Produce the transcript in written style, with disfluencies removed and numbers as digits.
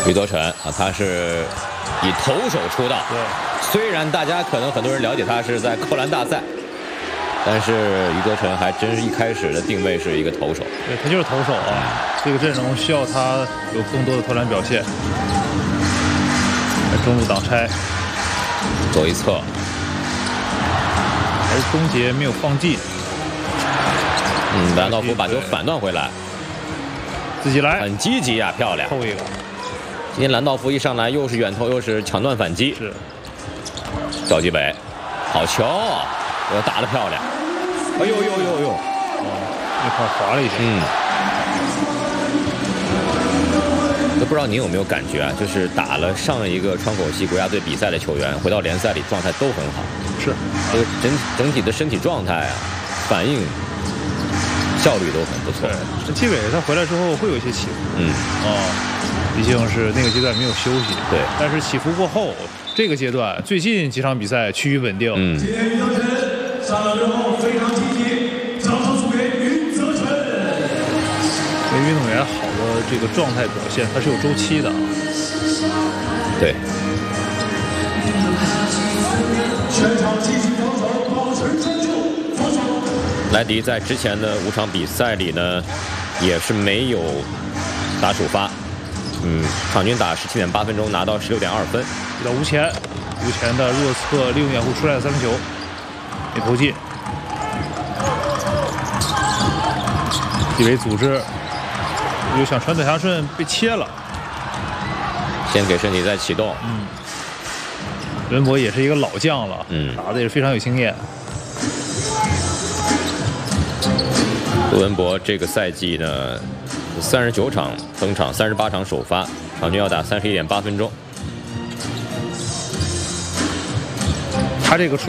于德辰啊，他是以投手出道。 对， 虽然大家可能很多人了解他是在扣篮大赛，但是于德辰还真是一开始的定位是一个投手。 对，他就是投手啊。这个阵容需要他有更多的投篮表现。中路挡拆， 左一侧， 还是终结没有放进。 兰道夫把球反断回来， 自己来， 很积极啊，漂亮。 后一个。 今天兰道夫一上来又是远投又是抢断反击， 是。 赵继伟，好球，打得漂亮。哎呦呦呦呦， 那块滑了一下。 都不知道您有没有感觉啊？就是打了上一个窗口期国家队比赛的球员，回到联赛里状态都很好。 是， 这个整体的身体状态啊，反应效率都很不错。 这季伟他回来之后会有一些起伏。毕竟是那个阶段没有休息。 对， 但是起伏过后，这个阶段最近几场比赛趋于稳定。 今天于德辰上场之后非常积极，掌声送给于德辰。 因为运动员好的这个状态表现，它是有周期的。 对。 全场继续防守，保持专注，防守。 莱迪在之前的5场比赛里呢，也是没有打首发。场均打17.8分钟，拿到16.2分。 遇到吴前的弱侧利用掩护出来的3分球，没投进。季伟组织，又想传短下顺，被切了。 先给身体再启动。 伦博也是一个老将了，打的也是非常有经验。 杜文博这个赛季呢，39场登场，38场首发，场均要打31.8分钟。 他这个